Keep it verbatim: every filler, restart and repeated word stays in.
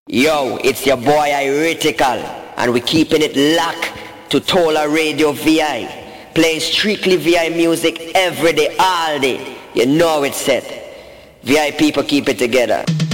Yo, it's your boy Iritical, and we keeping it locked to Tola Radio V I. Playing strictly V I music every day, all day. You know it's set. V I people keep it together.